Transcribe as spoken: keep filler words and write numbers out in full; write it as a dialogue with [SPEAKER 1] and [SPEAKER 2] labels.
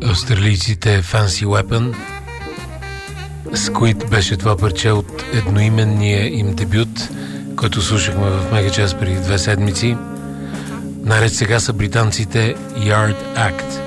[SPEAKER 1] австралийците Fancy Weapon. Squid беше това парче от едноименния им дебют, който слушахме в Мегачас преди две седмици. Наред сега са британците Yard Act.